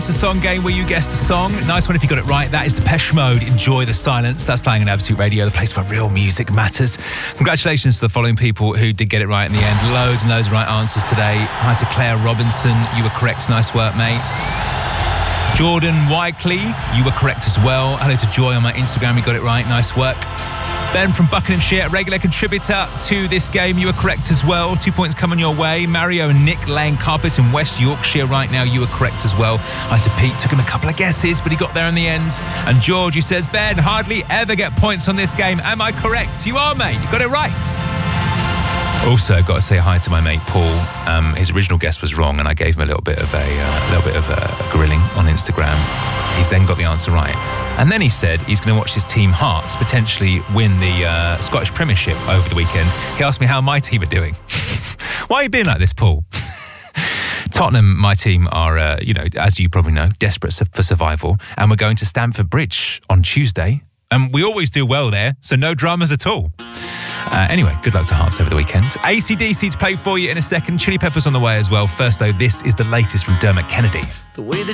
It's a song game where you guess the song. Nice one if you got it right. That is Depeche Mode, Enjoy the Silence. That's playing on Absolute Radio, the place where real music matters. Congratulations to the following people who did get it right in the end. Loads and loads of right answers today. Hi to Claire Robinson. You were correct. Nice work, mate. Jordan Wycley, you were correct as well. Hello to Joy on my Instagram. You got it right. Nice work. Ben from Buckinghamshire, a regular contributor to this game. You were correct as well. 2 points coming your way. Mario and Nick laying carpets in West Yorkshire right now. You were correct as well. Hi to Pete. Took him a couple of guesses, but he got there in the end. And George, who says, Ben, hardly ever get points on this game. Am I correct? You are, mate. You got it right. Also, got to say hi to my mate Paul. His original guess was wrong, and I gave him a little bit of a grilling on Instagram. He's then got the answer right. And then he said he's going to watch his team Hearts potentially win the Scottish Premiership over the weekend. He asked me how my team are doing. Why are you being like this, Paul? Tottenham, my team, are, as you probably know, desperate for survival. And we're going to Stamford Bridge on Tuesday. And we always do well there, so no dramas at all. Anyway, good luck to Hearts over the weekend. AC/DC to play for you in a second. Chili Peppers on the way as well. First, though, this is the latest from Dermot Kennedy. The way that